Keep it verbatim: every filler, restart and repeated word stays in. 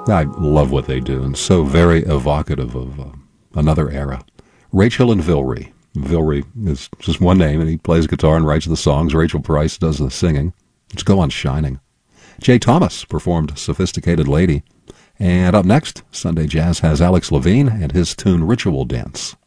I love what they do, and so very evocative of uh, another era. Rachel and Vilry. Vilry is just one name, and he plays guitar and writes the songs. Rachel Price does the singing. Let's go on Shining. Jay Thomas performed Sophisticated Lady. And up next, Sunday Jazz has Alex Levine and his tune Ritual Dance.